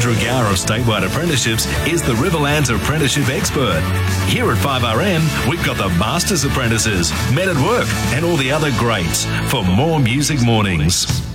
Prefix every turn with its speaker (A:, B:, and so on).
A: Andrew Gower of Statewide Apprenticeships is the Riverlands apprenticeship expert. Here at 5RM, we've got the Masters Apprentices, Men at Work, and all the other greats for more Music Mornings.